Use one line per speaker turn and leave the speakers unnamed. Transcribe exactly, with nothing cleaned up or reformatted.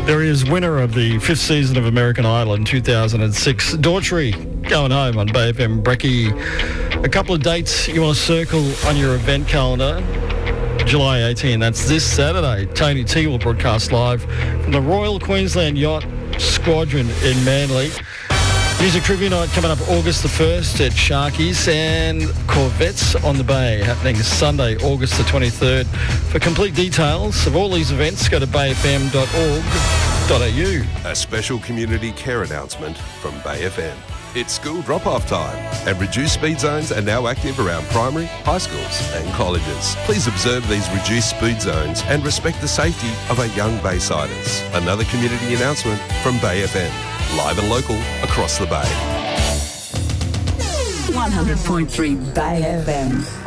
There is winner of the fifth season of American Idol in two thousand six, Daughtry, going home on Bay F M. Brecky, a couple of dates you want to circle on your event calendar. July eighteenth, that's this Saturday. Tony T will broadcast live from the Royal Queensland Yacht Squadron in Manly. Music Trivia Night coming up August the first at Sharkies, and Corvettes on the Bay happening Sunday, August the twenty-third. For complete details of all these events, go to bay f m dot org dot a u.
A special community care announcement from Bay F M. It's school drop-off time, and reduced speed zones are now active around primary, high schools and colleges. Please observe these reduced speed zones and respect the safety of our young Baysiders. Another community announcement from Bay F M, live and local across the Bay.
one hundred point three Bay F M.